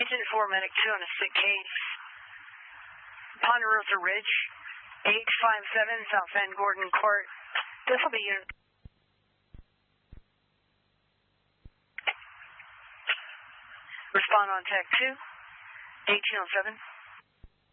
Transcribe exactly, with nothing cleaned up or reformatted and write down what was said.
Agent four, Medic two on a sick case. Ponderosa Ridge, eight five seven, South End Gordon Court. This will be unit. Respond on tech two, eighteen oh seven.